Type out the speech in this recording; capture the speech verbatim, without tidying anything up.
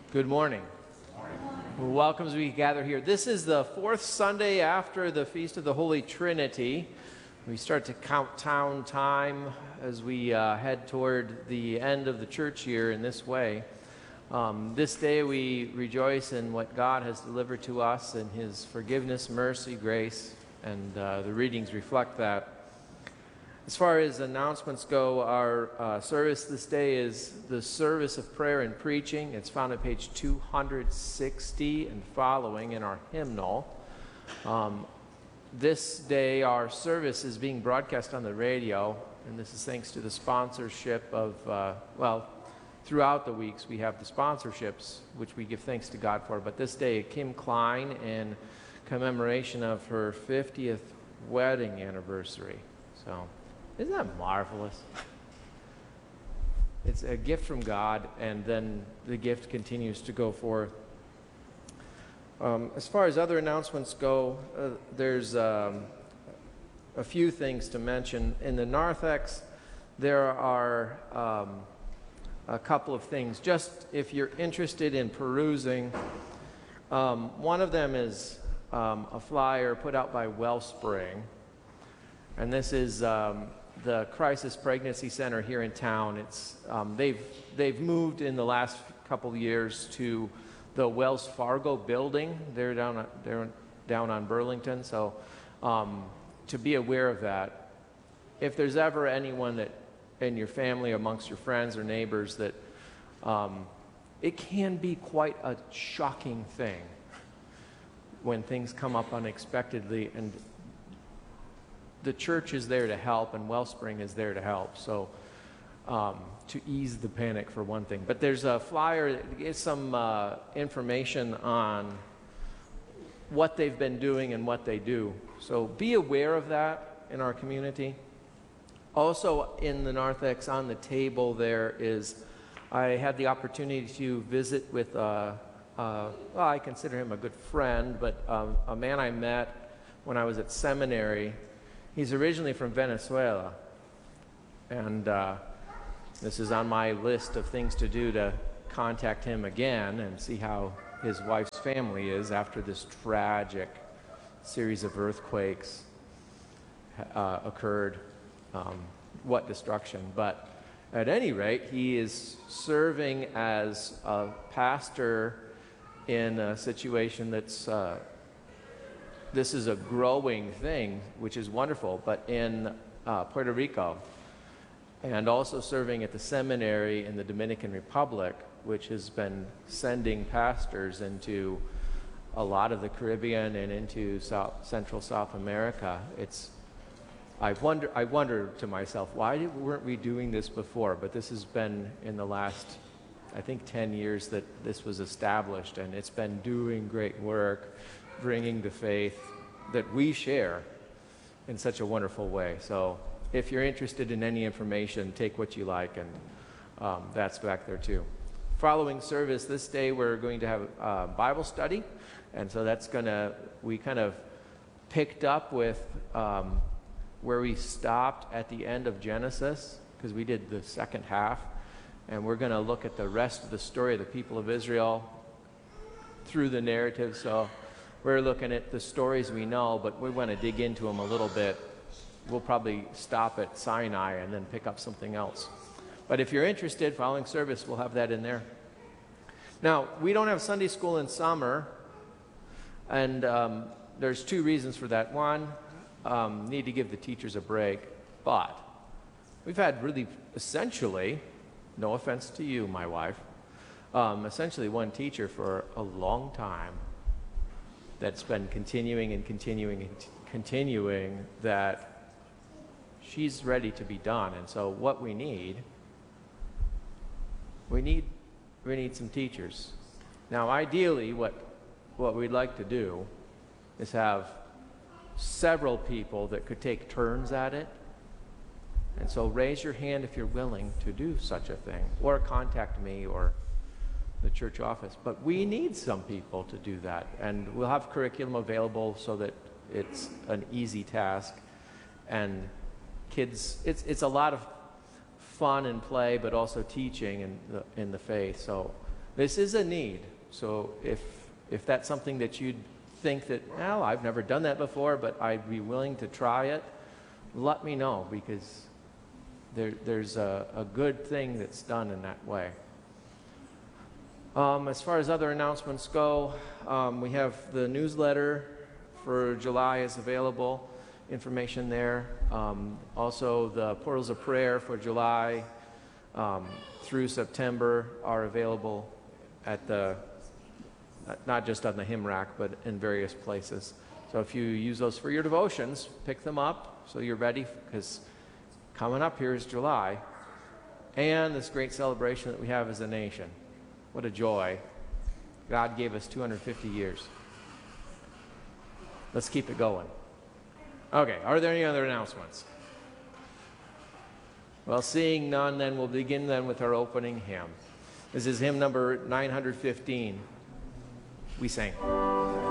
Good morning. Well, welcome as we gather here. This is the fourth Sunday after the Feast of the Holy Trinity. We start to count down time as we uh, head toward the end of the church year in this way. Um, this day we rejoice in what God has delivered to us in His forgiveness, mercy, grace, and uh, the readings reflect that. As far as announcements go, our uh, service this day is the service of prayer and preaching. It's found at page two hundred sixty and following in our hymnal. Um, this day, our service is being broadcast on the radio, and this is thanks to the sponsorship of, uh, well, throughout the weeks we have the sponsorships, which we give thanks to God for. But this day, Kim Klein, in commemoration of her fiftieth wedding anniversary. So. Isn't that marvelous? It's a gift from God, and then the gift continues to go forth. Um, as far as other announcements go, uh, there's um, a few things to mention. In the narthex, there are um, a couple of things. Just if you're interested in perusing, um, one of them is um, a flyer put out by Wellspring, and this is um, the Crisis Pregnancy Center here in town. It's um, they've they've moved in the last couple of years to the Wells Fargo building. They're down they're down on Burlington. So um, to be aware of that, if there's ever anyone that in your family, amongst your friends or neighbors, that um, it can be quite a shocking thing when things come up unexpectedly, and the church is there to help, and Wellspring is there to help, so um, to ease the panic for one thing. But there's a flyer that gives some uh, information on what they've been doing and what they do. So be aware of that in our community. Also in the narthex on the table there is, I had the opportunity to visit with, uh, uh, well, I consider him a good friend, but um, a man I met when I was at seminary. He's originally from Venezuela, and uh, this is on my list of things to do, to contact him again and see how his wife's family is after this tragic series of earthquakes uh, occurred. Um, what destruction. But at any rate, he is serving as a pastor in a situation that's uh, this is a growing thing, which is wonderful, but in uh, Puerto Rico, and also serving at the seminary in the Dominican Republic, which has been sending pastors into a lot of the Caribbean and into South, Central South America. It's, I wonder, I wonder to myself, why did, weren't we doing this before? But this has been in the last, I think, ten years that this was established, and it's been doing great work, bringing the faith that we share in such a wonderful way. So if you're interested in any information, take what you like, and um, that's back there too. Following service this day, we're going to have a Bible study, and so that's gonna, we kind of picked up with um, where we stopped at the end of Genesis, because we did the second half, and we're gonna look at the rest of the story of the people of Israel through the narrative. So we're looking at the stories we know, but we want to dig into them a little bit. We'll probably stop at Sinai and then pick up something else. But if you're interested, following service, we'll have that in there. Now, we don't have Sunday school in summer, and um, there's two reasons for that. One, um, need to give the teachers a break, but we've had really, essentially, no offense to you, my wife, um, essentially one teacher for a long time that's been continuing and continuing and continuing, that she's ready to be done. And so what we need, we need, we need some teachers. Now, ideally, what, what we'd like to do is have several people that could take turns at it. And so raise your hand if you're willing to do such a thing, or contact me or the church office. But we need some people to do that, and we'll have curriculum available so that it's an easy task, and kids, it's it's a lot of fun and play, but also teaching in the in the faith. So This is a need. So if, if that's something that you'd think that, well, I've never done that before, but I'd be willing to try it, let me know, because there, there's a, a good thing that's done in that way. Um, as far as other announcements go, um, we have the newsletter for July is available, information there. Um, also, the portals of prayer for July um, through September are available at the, not just on the hymn rack, but in various places. So if you use those for your devotions, pick them up so you're ready, because coming up here is July, and this great celebration that we have as a nation. What a joy. God gave us two hundred fifty years. Let's keep it going. Okay, are there any other announcements? Well, seeing none, then we'll begin then with our opening hymn. This is hymn number nine hundred fifteen. We sing.